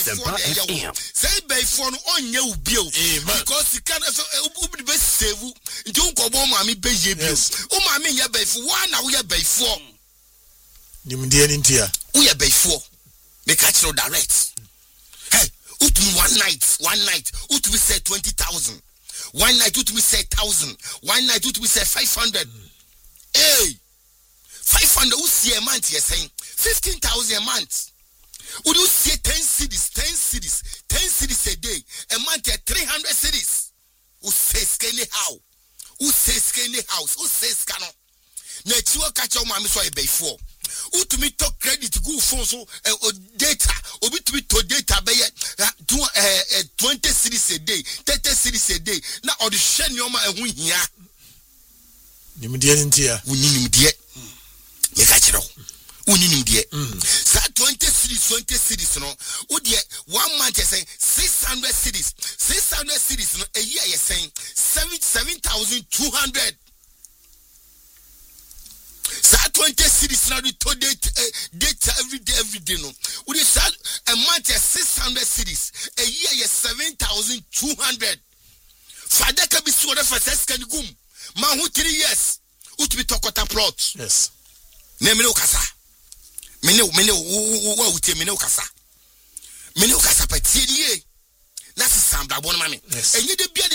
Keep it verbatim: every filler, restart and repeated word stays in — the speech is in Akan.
F M. Say by phone on you bill because you can't be save. Don't go on, mammy, be ye bills. Oh, mammy, ya bay for one hour, ya bay four. You mean the India? We are bay four. They catch no direct. Hey, ut one night, one night, ut we say twenty thousand. One night, ut we say thousand. One night, ut we say five hundred. Hey, five hundred, who see a month, you're saying fifteen thousand a month. Would you say ten cities, ten cities, ten cities a day, a month at three hundred cities? Who says Kenny how? Who says Kenny house? Who says Cano? Nature catch your mammy so I bay four. Who to me talk credit to go phone so uh, data, or be to me to data by uh, twenty cities a day, thirty cities a day. Now, or the shen yoma and win here. You mean the India? We need him dear. You catch it all. We need him dear. So twenty cities, twenty cities, no. Would ye one month you're saying six hundred cities, six hundred cities, no. A year you're saying seven seven thousand two hundred. So twenty cities now we to date data every day, every day, no. Would you say a month you're six hundred cities, a year you're seven thousand two hundred. Father can be sure for says can go. Man who three years, who to be talk about plot. Yes. Name no kasa. Mene mene wo wo tie mene kasa. Mene kasa pa tie die. Na sisam da bon mame. Yes. Enye de bia